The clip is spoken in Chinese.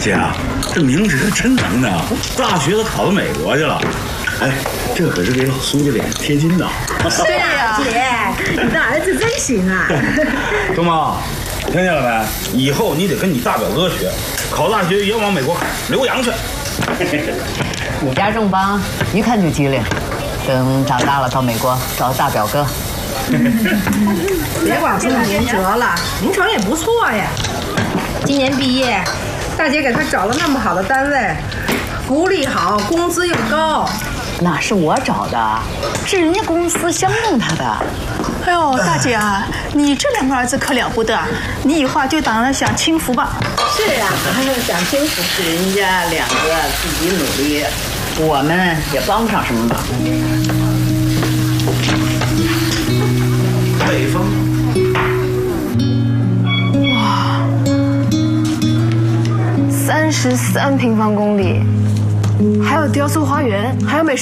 姐，这明哲真能耐，大学都考到美国去了。哎，这可是给老苏家脸贴金的。 对呀，姐，你的儿子真行啊！ 周妈，听见了没？以后你得跟你大表哥学，考大学也往美国考，留洋去。 你家正邦一看就机灵，等长大了到美国找大表哥。 别光听明哲了，林成也不错呀。今年毕业，大姐给他找了那么好的单位，福利好，工资又高。 哪是我找的，是人家公司相中他的。 哎呦，大姐啊，你这两个儿子可了不得，你以后就当着享清福吧。 是啊，享清福是人家两个自己努力，我们也帮不上什么忙。 北方。 哇，33平方公里，还有雕塑花园，还有美术。